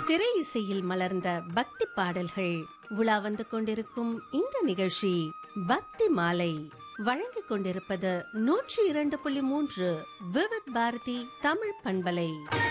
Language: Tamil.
திரை இசையில் மலர்ந்த பக்தி பாடல்கள் உலா வந்து கொண்டிருக்கும் இந்த நிகழ்ச்சி பக்தி மாலை. வழங்கிக் கொண்டிருப்பது 102.3 விவித் பாரதி தமிழ் பண்பலை.